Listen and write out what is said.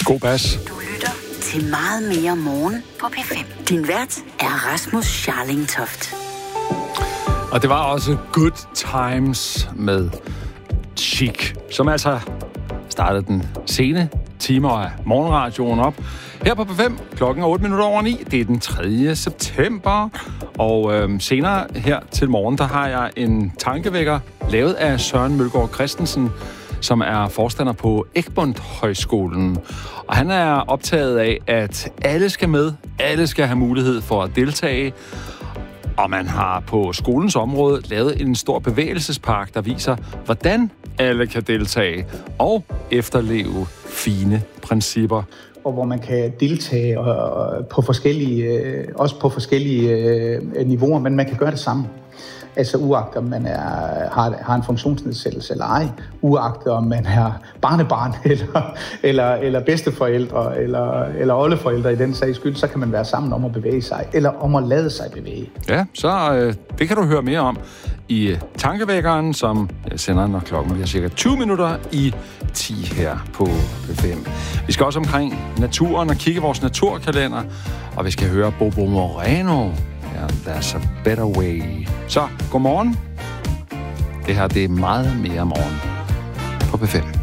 God bas. Du lytter til Meget mere morgen på P5. Din vært er Rasmus Scharling Toft. Og det var også Good Times med Chic, som altså startede den sene timer af morgenradioen op. Her på P5, klokken 8:08. Det er den 3. september. Og senere her til morgen, der har jeg en tankevækker lavet af Søren Mølgaard Christensen, som er forstander på Egmont Højskolen. Og han er optaget af, at alle skal med, alle skal have mulighed for at deltage. Og man har på skolens område lavet en stor bevægelsespark, der viser, hvordan alle kan deltage og efterleve fine principper. Og hvor man kan deltage på forskellige, også på forskellige niveauer, men man kan gøre det sammen. Altså uagtet om man har en funktionsnedsættelse eller ej, uagtet om man er barnebarn eller bedsteforældre eller oldeforældre i den sags skyld, så kan man være sammen om at bevæge sig, eller om at lade sig bevæge. Ja, så det kan du høre mere om i Tankevækkeren, som jeg sender, når klokken bliver cirka 20 minutter i 10 her på P5. Vi skal også omkring naturen og kigge vores naturkalender, og vi skal høre Bobo Moreno. Ja, there's a better way. Så, godmorgen. Det her, det er meget mere morgen på P5.